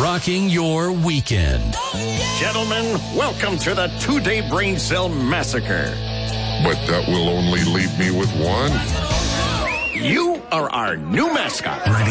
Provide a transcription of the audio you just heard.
rocking your weekend. Gentlemen, welcome to the 2-day brain cell massacre. But that will only leave me with one. You are our new mascot. Ready